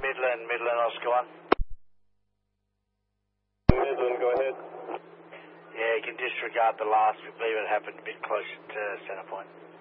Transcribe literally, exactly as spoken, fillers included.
Midland, Midland, Oscar one. Midland, go ahead. Yeah, you can disregard the last. We believe it happened a bit closer to centre point.